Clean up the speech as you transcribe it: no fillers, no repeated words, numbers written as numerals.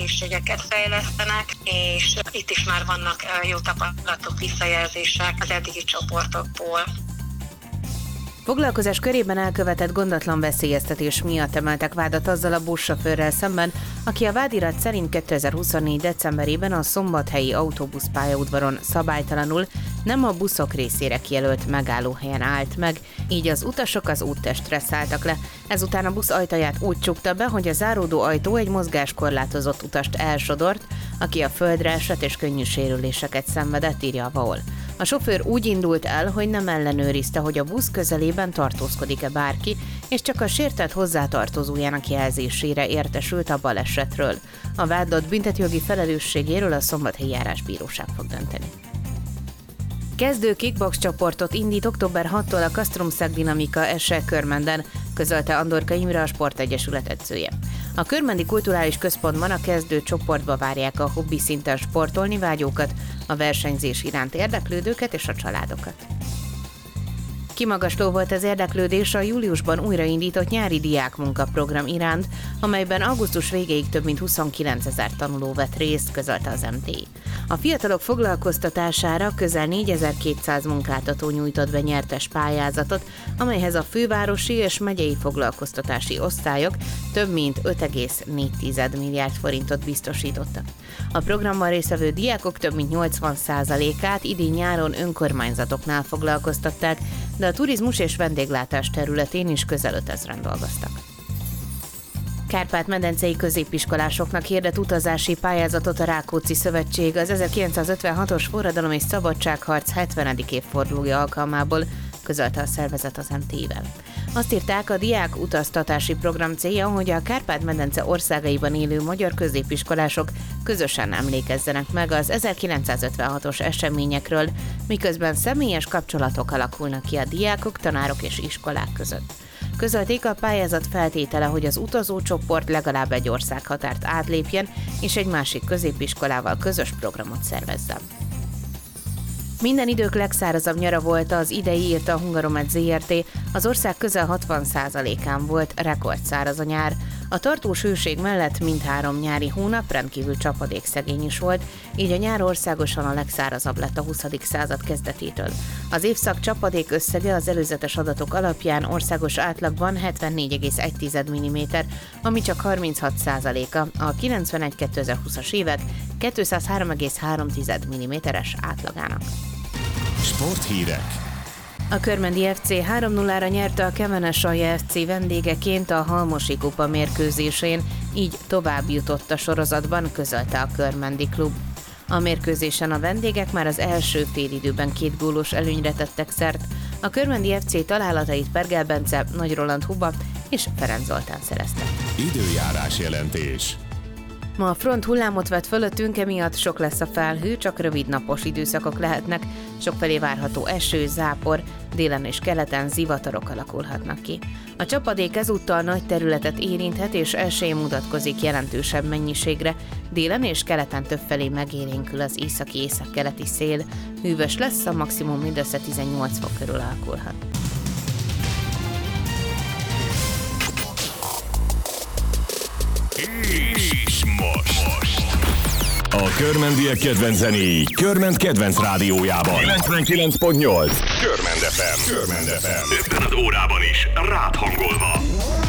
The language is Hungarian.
készségeket fejlesztenek, és itt is már vannak jó tapasztalatok, visszajelzések az eddigi csoportokból. Foglalkozás körében elkövetett gondatlan veszélyeztetés miatt emeltek vádat azzal a buszsofőrrel szemben, aki a vádirat szerint 2024. decemberében a szombathelyi autóbuszpályaudvaron szabálytalanul nem a buszok részére kijelölt megállóhelyen állt meg, így az utasok az úttestre szálltak le. Ezután a busz ajtaját úgy csukta be, hogy a záródó ajtó egy mozgáskorlátozott utast elsodort, aki a földre esett és könnyű sérüléseket szenvedett, írja a VAOL. A sofőr úgy indult el, hogy nem ellenőrizte, hogy a busz közelében tartózkodik-e bárki, és csak a sértett hozzátartozójának jelzésére értesült a balesetről. A vádlott büntetőjogi felelősségéről a Szombathelyi Járásbíróság fog dönteni. Kezdő kickbox csoportot indít október 6-tól a Castrum Szakdinamika SE Körmenden, közölte Andorka Imre, a Sportegyesület edzője. A Körmendi Kulturális Központban a kezdő csoportba várják a hobbi szinten sportolni vágyókat, a versenyzés iránt érdeklődőket és a családokat. Kimagasló volt az érdeklődés a júliusban újraindított nyári diákmunkaprogram iránt, amelyben augusztus végéig több mint 29 000 tanuló vett részt, közölte az MTI. A fiatalok foglalkoztatására közel 4200 munkáltató nyújtott be nyertes pályázatot, amelyhez a fővárosi és megyei foglalkoztatási osztályok több mint 5,4 milliárd forintot biztosítottak. A programban résztvevő diákok több mint 80%-át idén nyáron önkormányzatoknál foglalkoztatták, de a turizmus és vendéglátás területén is közel 5000-en dolgoztak. Kárpát-medencei középiskolásoknak hirdet utazási pályázatot a Rákóczi Szövetség az 1956-os forradalom és szabadságharc 70. évfordulója alkalmából, közölte a szervezet az MT-vel. Azt írták, a diák utaztatási program célja, hogy a Kárpát-medence országaiban élő magyar középiskolások közösen emlékezzenek meg az 1956-os eseményekről, miközben személyes kapcsolatok alakulnak ki a diákok, tanárok és iskolák között. Közölték, a pályázat feltétele, hogy az utazócsoport legalább egy országhatárt átlépjen, és egy másik középiskolával közös programot szervezzen. Minden idők legszárazabb nyara volt az idei, írta a Hungaromed Zrt. Az ország közel 60%-án volt rekordszáraz a nyár. A tartós hőség mellett mindhárom nyári hónap rendkívül csapadékszegény is volt, így a nyár országosan a legszárazabb lett a 20. század kezdetétől. Az évszak csapadék összege az előzetes adatok alapján országos átlagban 74,1 mm, ami csak 36%-a a 91-2020-as évek 203,3 mm-es átlagának. Sporthírek. A Körmendi FC 3-0-ra nyerte a Kemenes-Alja FC vendégeként a Halmosi Kupa mérkőzésén, így tovább jutott a sorozatban, közölte a Körmendi klub. A mérkőzésen a vendégek már az első félidőben 2 gólos előnyre tettek szert. A Körmendi FC találatait Pergel Bence, Nagy Roland Huba és Ferenc Zoltán szerezte. Időjárás jelentés. Ma a front hullámot vett fölöttünk, emiatt sok lesz a felhő, csak rövid napos időszakok lehetnek, sokfelé várható eső, zápor, délen és keleten zivatarok alakulhatnak ki. A csapadék ezúttal nagy területet érinthet, és esély mutatkozik jelentősebb mennyiségre, délen és keleten többfelé megélénkül az északi-északkeleti szél, hűvös lesz, a maximum mindössze 18 fok körül alakulhat. És most a körmendiek kedvenc zenéi Körment kedvenc rádiójában 99.8 Körmend FM. 50 órában is rád hangolva.